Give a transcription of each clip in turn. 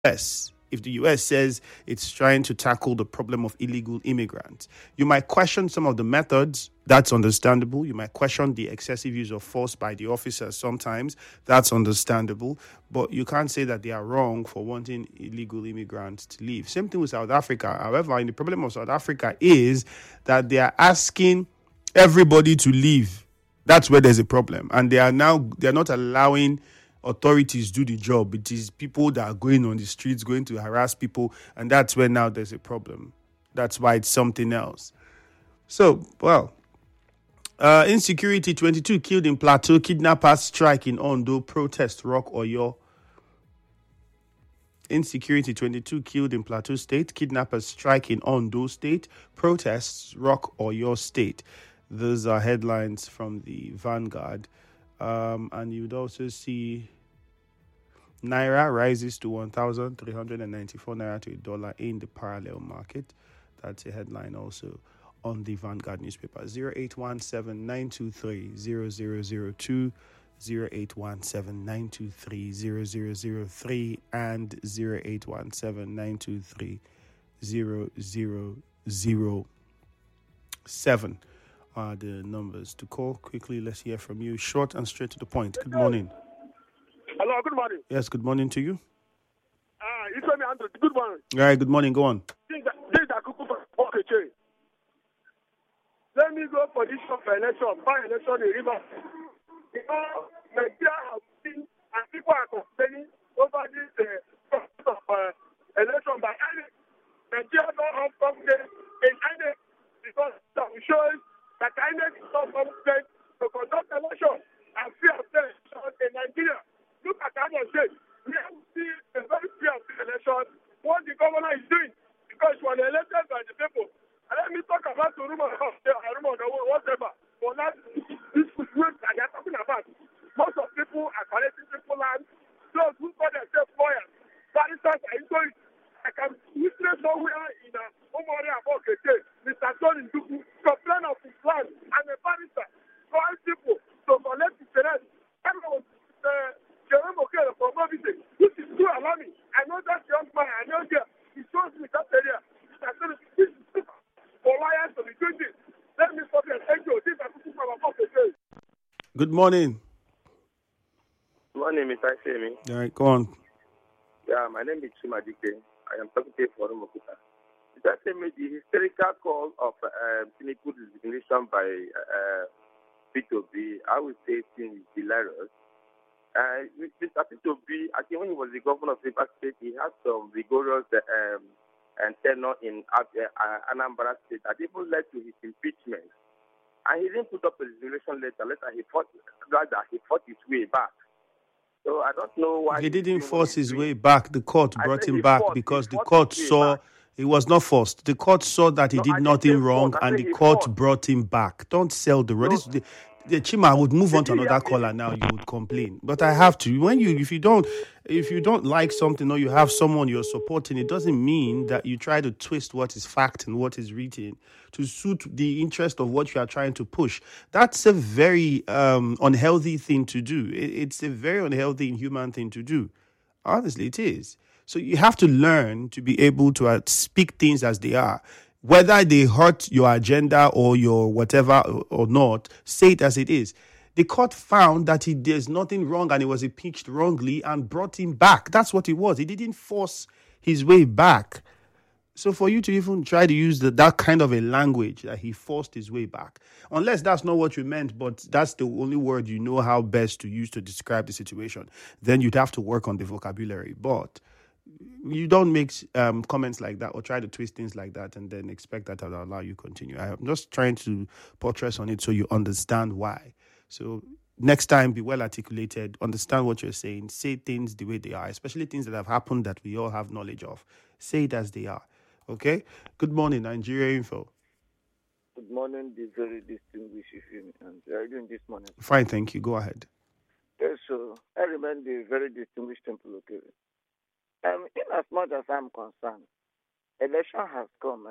US. If the US says it's trying to tackle the problem of illegal immigrants, you might question some of the methods. That's understandable. You might question the excessive use of force by the officers sometimes. That's understandable. But you can't say that they are wrong for wanting illegal immigrants to leave. Same thing with South Africa. However, and the problem of South Africa is that they are asking everybody to leave. That's where there's a problem. And they're not allowing authorities do the job. It is people that are going on the streets, going to harass people, and that's where now there's a problem. That's why it's something else. So, insecurity 22 killed in Plateau, kidnappers strike in Ondo, protest rock Oyo. Insecurity 22 killed in Plateau State, kidnappers strike in Ondo State, protests rock Oyo State. Those are headlines from the Vanguard. And you'd also see Naira rises to 1,394 Naira to $1 in the parallel market. That's a headline also on the Vanguard newspaper. 0817-923-0002, 0817-923-0003, and 0817-923-0007 are the numbers to call. Quickly, let's hear from you. Short and straight to the point. Good morning. Hello, good morning. Yes, good morning to you. It's me, Andrew. Good morning. All right, good morning. Go on. This is Akuku for Okeche. Let me go for this election, by election in River. Nigeria has been, and people are complaining over this process of election by INEC. Nigeria don't have confidence in INEC because that shows that INEC is not confident to conduct election and free and fair election in Nigeria. Look at Daniel State. We have seen a very free and fair election. What the governor is doing because he was elected by the people. And let me talk about the rumor of whatever. For that, this situation that they are talking about. Most of people are collecting people land. Those who call themselves lawyers, barristers are into it. I can witness somewhere in Omori Abokete, Mr. Tony Duku, complain of his land and a barrister trying people to collect his rent. And I was Jerome Okele from Mobile, which is too alarming. I know that young man, I know there. He shows me that area. Mr. Tony, this is for lawyers to be doing this. Let me stop and thank you. This is from Abokete. Good morning. Good morning, Mr. Shemi. All right, go on. Yeah, my name is Chima Dike. I am talking to Forum Okuta. Mr. Shemi, the hysterical call of cynical designation by P2B, I would say it is hilarious. Mr. P2B, I think when he was the governor of Rivers State, he had some vigorous and tenure in Anambra State that even led to his impeachment. And he didn't put up a resignation letter. Later, he fought his way back. So I don't know why he didn't force his way back. The court brought him back because the court saw he was not forced. The court saw that he did nothing wrong, and the court brought him back. Don't sell the road. The Chima, I would move on to another caller now. You would complain, but I have to. If you don't like something or you have someone you're supporting, it doesn't mean that you try to twist what is fact and what is written to suit the interest of what you are trying to push. That's a very unhealthy thing to do. It's a very unhealthy, inhuman thing to do. Honestly, it is. So you have to learn to be able to speak things as they are. Whether they hurt your agenda or your whatever or not, say it as it is. The court found that there's nothing wrong and he was impeached wrongly and brought him back. That's what it was. He didn't force his way back. So for you to even try to use that kind of a language that he forced his way back, unless that's not what you meant, but that's the only word you know how best to use to describe the situation, then you'd have to work on the vocabulary. But you don't make comments like that or try to twist things like that and then expect that to allow you to continue. I'm just trying to buttress on it so you understand why. So next time, be well articulated, understand what you're saying, say things the way they are, especially things that have happened that we all have knowledge of. Say it as they are. Okay? Good morning, Nigeria Info. Good morning, the very distinguished Ifeanyi. And how are you doing this morning? Fine, thank you. Go ahead. Yes, so I remain the very distinguished Temple Okere. In as much as I'm concerned, election has come.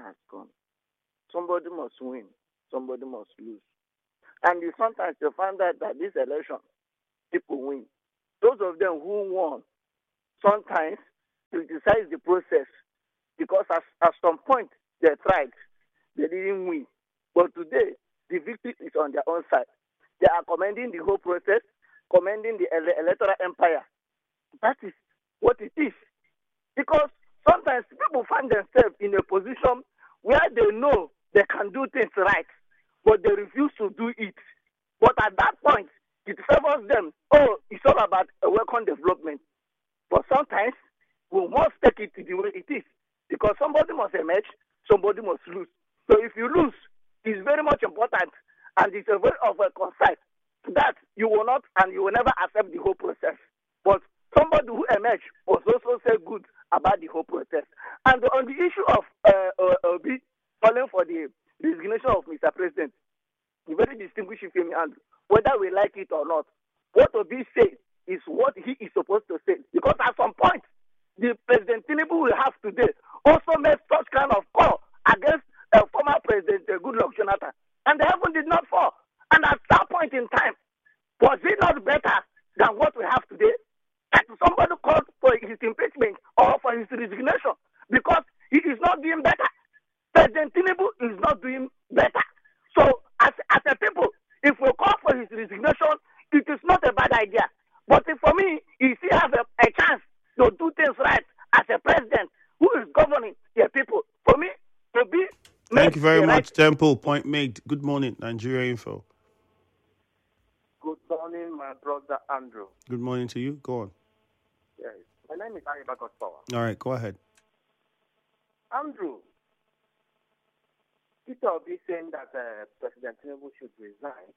Somebody must win, somebody must lose. And sometimes you find out that this election, people win. Those of them who won, sometimes criticize the process because at some point they tried, they didn't win. But today, the victory is on their own side. They are commending the whole process, commending the electoral empire. That is what it is. Because sometimes people find themselves in a position where they know they can do things right, but they refuse to do it. But at that point, it favors them. Oh, it's all about a welcome development. But sometimes we must take it the way it is. Because somebody must emerge, somebody must lose. So if you lose, it's very much important, and it's a very of a concern that you will not and you will never accept the whole process. But somebody who emerged must also say good about the whole process. And on the issue of Obi calling for the resignation of Mr. President, the very distinguished Femi Andrew, whether we like it or not, what Obi says is what he is supposed to say. Because at some point, the President Tinubu will have today also made such kind of call against former President Goodluck Jonathan. And the heaven did not fall. And at that point in time, was it not better than what we have today? That somebody called for his impeachment or for his resignation because he is not doing better. President Tinubu is not doing better. So as a people, if we call for his resignation, it is not a bad idea. But for me, he still has a chance to do things right as a president who is governing the people. For me, to be... Thank you very much, Temple. Point made. Good morning, Nigeria Info. Good morning, my brother Andrew. Good morning to you. Go on. Yes. My name is Ayuba Godpower. All right, go ahead. Andrew, Peter Obi saying that President Tinubu should resign.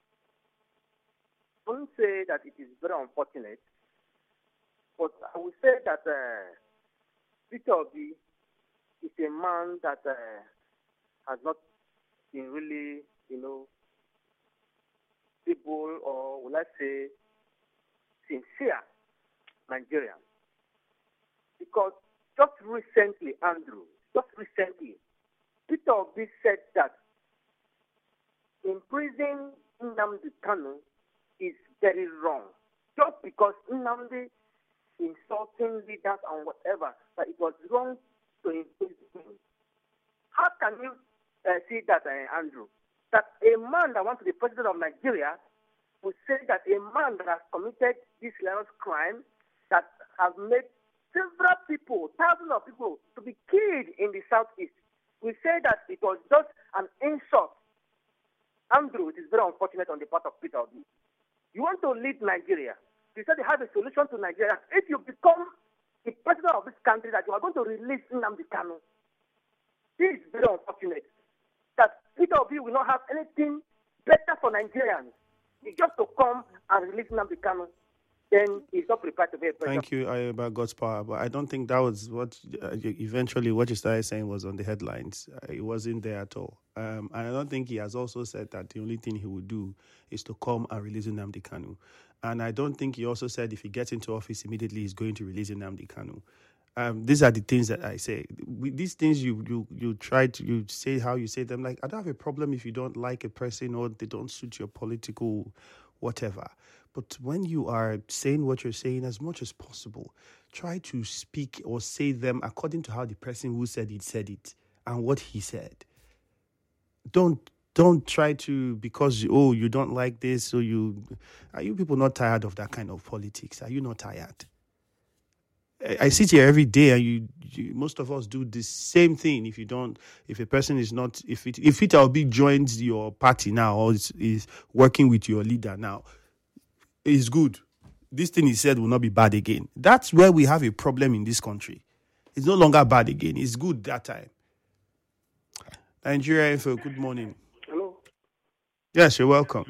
I won't say that it is very unfortunate, but I will say that Peter Obi is a man that has not been really, able or, let's say, sincere Nigerian. Because just recently, Andrew, Peter Obi said that imprisoning Nnamdi Kanu is very wrong. Just because Nnamdi insulting leaders and whatever, that it was wrong to imprison him. How can you see that, Andrew? That a man that wants to be president of Nigeria would say that a man that has committed this heinous crime that has made several people, thousands of people, to be killed in the southeast, we say that it was just an insult. Andrew, it is very unfortunate on the part of Peter Obi. You want to lead Nigeria. You said you have a solution to Nigeria. If you become the president of this country, that you are going to release Nnamdi Kanu. This is very unfortunate. That Peter Obi will not have anything better for Nigerians. It's just to come and release Nnamdi Kanu. Then he's not prepared to be a president. Thank you, Ayuba God's power. But I don't think that was what eventually what you started saying was on the headlines. It wasn't there at all. And I don't think he has also said that the only thing he would do is to come and release Nnamdi Kanu. And I don't think he also said if he gets into office immediately, he's going to release Nnamdi Kanu. These are the things that I say. These things you try to you say how you say them. Like, I don't have a problem if you don't like a person or they don't suit your political whatever. But when you are saying what you're saying, as much as possible, try to speak or say them according to how the person who said it and what he said. Don't try to, because you don't like this, are you people not tired of that kind of politics? Are you not tired? I sit here every day, and you most of us do the same thing. If a person is not, if Peter Obi joins your party now or is working with your leader now, it's good. This thing he said will not be bad again. That's where we have a problem in this country. It's no longer bad again. It's good that time. Nigeria Info, good morning. Hello. Yes, you're welcome.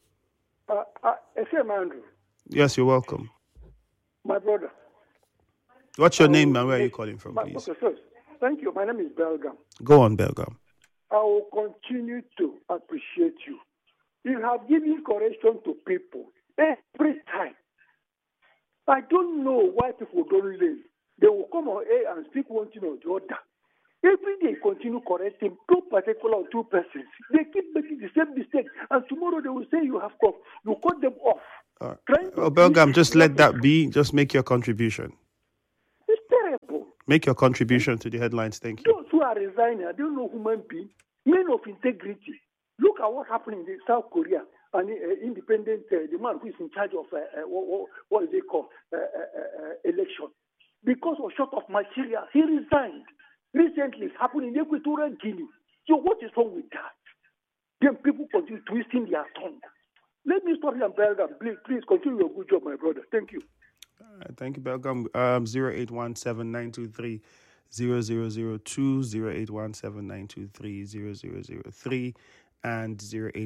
Andrew. Yes, you're welcome. My brother. What's your name and where are you calling from, please? Okay, first, thank you. My name is Belgam. Go on, Belgam. I will continue to appreciate you. You have given correction to people every time. I don't know why people don't learn. They will come on air and speak one thing or the other. Every day continue correcting two particular or two persons. They keep making the same mistake, and tomorrow they will say you have come. You cut them off. Belgam, just let that be. Just make your contribution. It's terrible. Make your contribution to the headlines. Thank you. Those who are resigning, I don't know human beings, men of integrity. Look at what happened in South Korea. An independent, the man who is in charge of what is it called, election. Because of short of material, he resigned. Recently, it happened in Equatorial Guinea. So what is wrong with that? Then people continue twisting their tongue. Let me stop here and Belgium. Please continue your good job, my brother. Thank you. Thank you, Belgium. 0817-923-0002, 0817-923-0003, and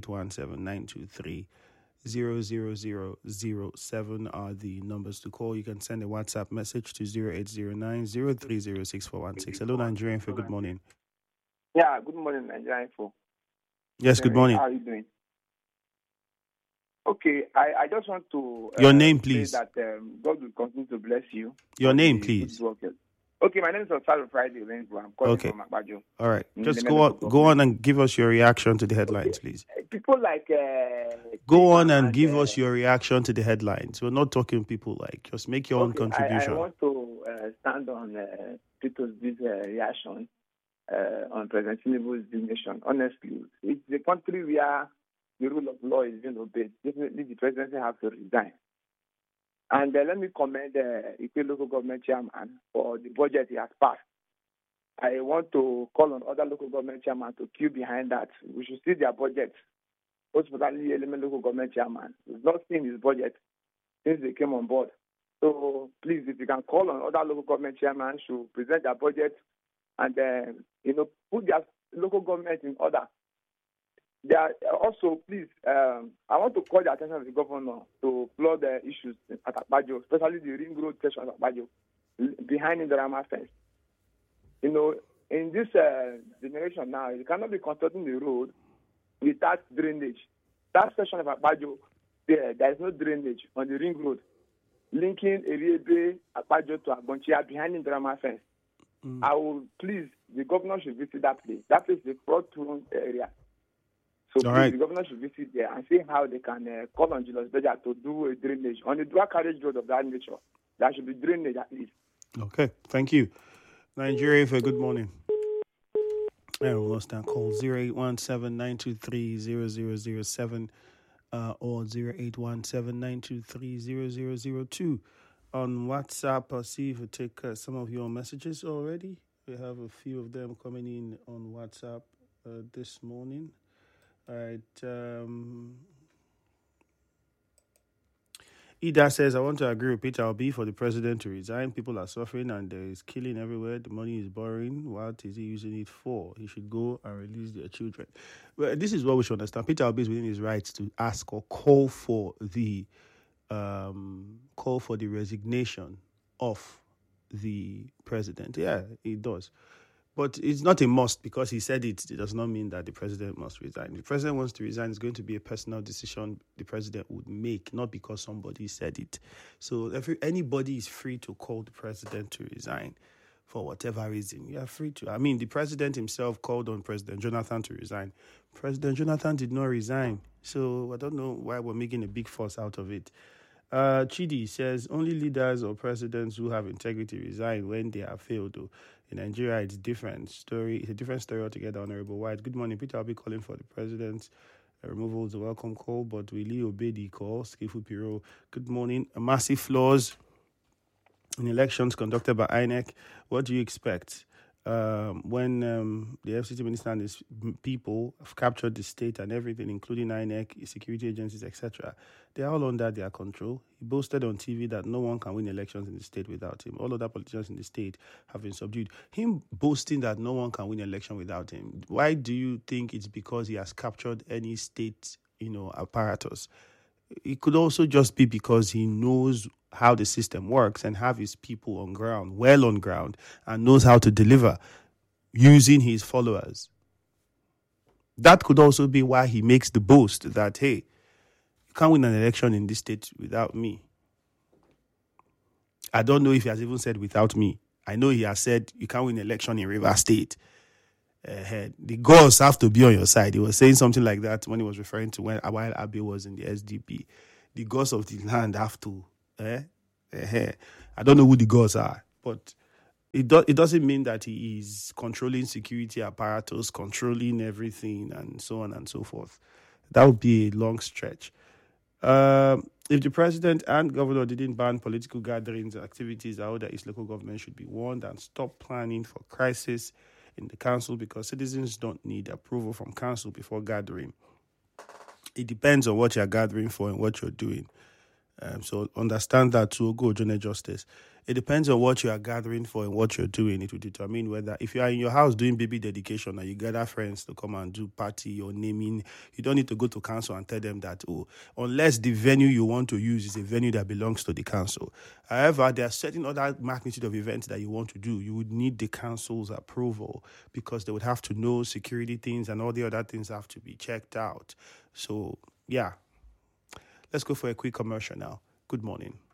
0817-923-00007 are the numbers to call. You can send a WhatsApp message to 0809-030-6416. Hello, Nigerian Info. Good morning. Yeah, good morning, Nigerian Info. Yes, good morning. How are you doing? Okay, I just want to... Your name, please. Say that God will continue to bless you. Your name, please. Okay, my name is Osaro Friday. I'm calling from Akbajo. All right. Just go on and give us your reaction to the headlines, please. People like... go on and give us your reaction to the headlines. We're not talking people like. Just make your own contribution. I want to stand on Tito's reaction on President Tinubu's dignation. Honestly, it's a country where the rule of law is being obeyed. Definitely the presidency has to resign. And let me commend the local government chairman for the budget he has passed. I want to call on other local government chairmen to queue behind that. We should see their budget. Most particularly Element local government chairman. We've not seen his budget since they came on board. So please, if you can call on other local government chairmen to present their budget and put their local government in order. Also, please, I want to call the attention of the governor to flood the issues at Akbajo, especially the ring road section of Akbajo, behind the Rama fence. In this generation now, you cannot be constructing the road without drainage. That section of Akbajo, there is no drainage on the ring road, linking Eriebe, Akbajo to Agbonchia behind the Rama fence. I will please, the governor should visit that place. That place is a fraud-prone area. So please, the governor should visit there and see how they can call on Julius Berger to do a drainage. On the dual carriage road of that nature, there should be drainage at least. Okay, thank you. Nigeria, for good morning. I lost that call. 0817-923-0007 or 0817-923-0002. On WhatsApp, I'll see if we take some of your messages already. We have a few of them coming in on WhatsApp this morning. All right. Ida says, I want to agree with Peter Obi for the president to resign. People are suffering and there is killing everywhere. The money is borrowing. What is he using it for? He should go and release their children. Well, this is what we should understand. Peter Obi is within his rights to ask or call for the resignation of the president. Yeah, he does. But it's not a must because he said it. It does not mean that the president must resign. If the president wants to resign, it's going to be a personal decision the president would make, not because somebody said it. So anybody is free to call the president to resign for whatever reason. You are free to. I mean, the president himself called on President Jonathan to resign. President Jonathan did not resign. So I don't know why we're making a big fuss out of it. Chidi says, only leaders or presidents who have integrity resign when they have failed. Though. In Nigeria, it's a different story. It's a different story altogether, Honorable White. Good morning, Peter. I'll be calling for the president's removal is a welcome call, but will he obey the call? Skifu Piro. Good morning. Massive flaws in elections conducted by INEC. What do you expect? When the FCT minister and his people have captured the state and everything, including INEC, security agencies, etc., they are all under their control. He boasted on TV that no one can win elections in the state without him. All other politicians in the state have been subdued. Him boasting that no one can win an election without him, why do you think it's because he has captured any state, apparatus? It could also just be because he knows how the system works and have his people on ground, well on ground, and knows how to deliver using his followers. That could also be why he makes the boast that, hey, you can't win an election in this state without me. I don't know if he has even said without me. I know he has said you can't win an election in Rivers State. The gods have to be on your side. He was saying something like that when he was referring to while Abe was in the SDP. The gods of the land have to. I don't know who the gods are, but It doesn't mean that he is controlling security apparatus, controlling everything, and so on and so forth. That would be a long stretch. If the president and governor didn't ban political gatherings and activities, I would that each local government should be warned and stop planning for crisis in the council because citizens don't need approval from council before gathering. It depends on what you're gathering for and what you're doing. So understand that to go Journey Justice. It depends on what you are gathering for and what you're doing. It will determine whether, if you are in your house doing baby dedication and you gather friends to come and do party or naming, you don't need to go to council and tell them that, unless the venue you want to use is a venue that belongs to the council. However, there are certain other magnitude of events that you want to do. You would need the council's approval because they would have to know security things and all the other things have to be checked out. So, yeah. Let's go for a quick commercial now. Good morning.